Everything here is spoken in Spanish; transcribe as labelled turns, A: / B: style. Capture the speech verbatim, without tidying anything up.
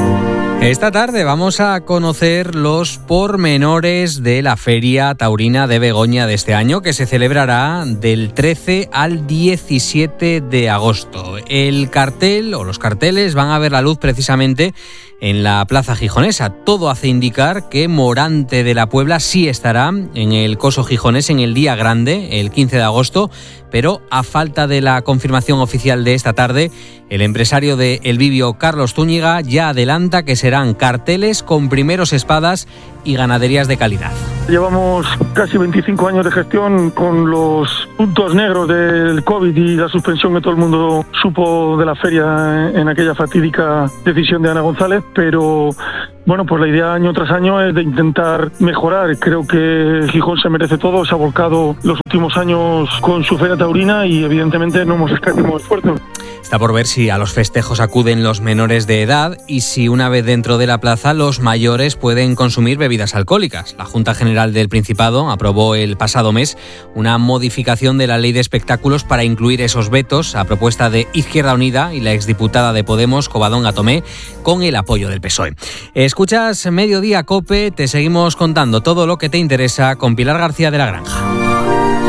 A: Esta tarde vamos a conocer los pormenores de la Feria Taurina de Begoña de este año, que se celebrará del trece al diecisiete de agosto. El cartel o los carteles van a ver la luz precisamente en la Plaza Gijonesa. Todo hace indicar que Morante de la Puebla sí estará en el Coso Gijonés en el día grande, el quince de agosto, pero a falta de la confirmación oficial de esta tarde, el empresario de El Bibio, Carlos Zúñiga, ya adelanta que serán carteles con primeros espadas y ganaderías de calidad.
B: Llevamos casi veinticinco años de gestión con los puntos negros del COVID y la suspensión que todo el mundo supo de la feria en aquella fatídica decisión de Ana González, pero bueno, pues la idea año tras año es de intentar mejorar. Creo que Gijón se merece todo, se ha volcado los últimos años con su feria taurina y evidentemente no hemos escatimado esfuerzos.
A: Está por ver si a los festejos acuden los menores de edad y si una vez dentro de la plaza los mayores pueden consumir bebidas alcohólicas. La Junta General del Principado aprobó el pasado mes una modificación de la Ley de Espectáculos para incluir esos vetos a propuesta de Izquierda Unida y la exdiputada de Podemos, Covadonga Tomé, con el apoyo del P S O E. Escuchas Mediodía COPE, te seguimos contando todo lo que te interesa con Pilar García de la Granja.